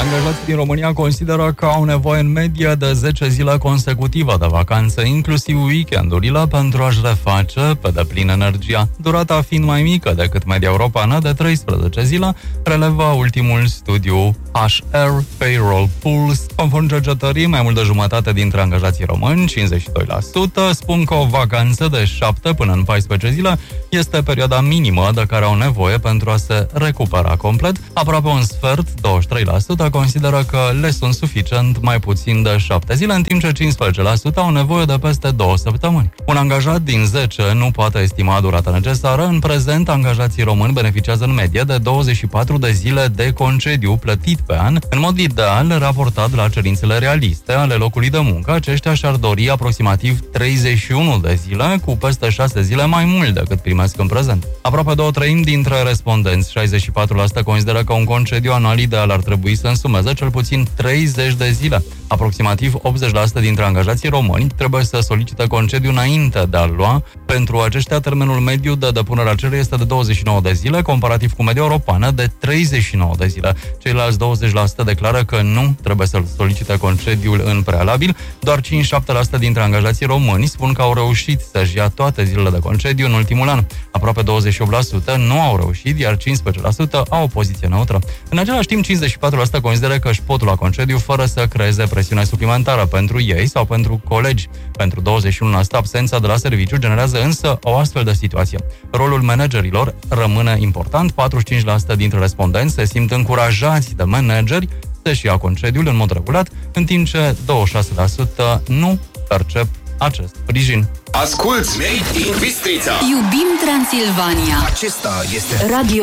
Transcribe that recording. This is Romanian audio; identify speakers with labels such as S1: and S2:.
S1: Angajații din România consideră că au nevoie în medie de 10 zile consecutive de vacanță, inclusiv weekendurile, pentru a-și reface pe deplin energia. Durata fiind mai mică decât media europeană de 13 zile, relevă ultimul studiu HR Payroll Pulse. Conform cercetării, mai mult de jumătate dintre angajații români, 52%, spun că o vacanță de 7 până în 14 zile este perioada minimă de care au nevoie pentru a se recupera complet. Aproape un sfert, 23%, consideră că le sunt suficient mai puțin de 7 zile, în timp ce 15% au nevoie de peste 2 săptămâni. Un angajat din 10 nu poate estima durata necesară. În prezent, angajații români beneficiază în medie de 24 de zile de concediu plătit pe an. În mod ideal, raportat la cerințele realiste ale locului de muncă, aceștia și-ar dori aproximativ 31 de zile, cu peste 6 zile mai mult decât primesc în prezent. Aproape 2/3 dintre respondenți, 64%, consideră că un concediu anual ideal ar trebui să însumeze cel puțin 30 de zile. Aproximativ 80% dintre angajații români trebuie să solicite concediu înainte de a-l lua. Pentru aceștia, termenul mediu de depunere a cererii este de 29 de zile, comparativ cu media europeană de 39 de zile. Ceilalți 20% declară că nu trebuie să solicite concediul în prealabil. Doar 5-7% dintre angajații români spun că au reușit să-și ia toate zilele de concediu în ultimul an. Aproape 28% nu au reușit, iar 15% au o poziție neutră. În același timp, 54% consideră că își pot lua concediu fără să creeze presiune suplimentară pentru ei sau pentru colegi. Pentru 21%, absența de la serviciu generează însă o astfel de situație. Rolul managerilor rămâne important. 45% dintre respondenți se simt încurajați de manageri să-și ia concediul în mod regulat, în timp ce 26% nu percep acest sprijin.
S2: Asculți Made in Bistrița.
S3: Iubim Transilvania.
S2: Acesta este
S3: Radio